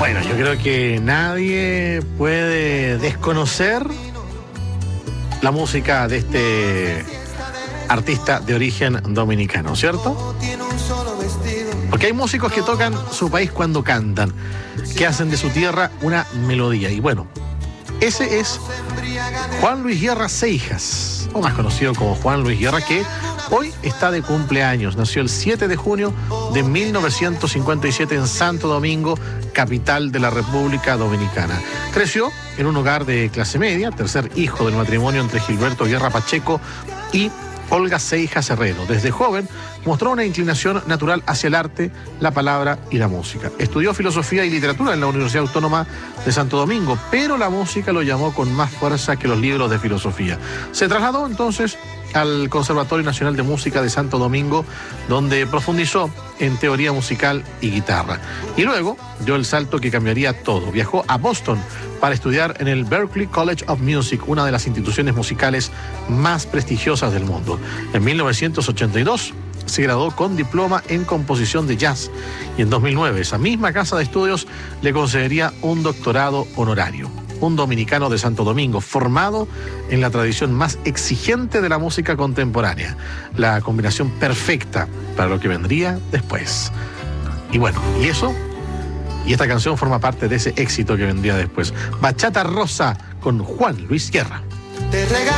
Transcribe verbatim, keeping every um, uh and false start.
Bueno, yo creo que nadie puede desconocer la música de este artista de origen dominicano, ¿cierto? Porque hay músicos que tocan su país cuando cantan, que hacen de su tierra una melodía. Y bueno, ese es Juan Luis Guerra Seijas, o más conocido como Juan Luis Guerra, que hoy está de cumpleaños. Nació el siete de junio de mil novecientos cincuenta y siete en Santo Domingo, capital de la República Dominicana. Creció en un hogar de clase media, tercer hijo del matrimonio entre Gilberto Guerra Pacheco y Olga Seijas Herrero. Desde joven mostró una inclinación natural hacia el arte, la palabra y la música. Estudió filosofía y literatura en la Universidad Autónoma de Santo Domingo, pero la música lo llamó con más fuerza que los libros de filosofía. Se trasladó entonces al Conservatorio Nacional de Música de Santo Domingo, donde profundizó en teoría musical y guitarra. Y luego dio el salto que cambiaría todo. Viajó a Boston para estudiar en el Berklee College of Music, una de las instituciones musicales más prestigiosas del mundo. En mil novecientos ochenta y dos se graduó con diploma en composición de jazz y en dos mil nueve esa misma casa de estudios le concedería un doctorado honorario. Un dominicano de Santo Domingo, formado en la tradición más exigente de la música contemporánea. La combinación perfecta para lo que vendría después. Y bueno, y eso, y esta canción forma parte de ese éxito que vendría después. Bachata Rosa con Juan Luis Guerra. Te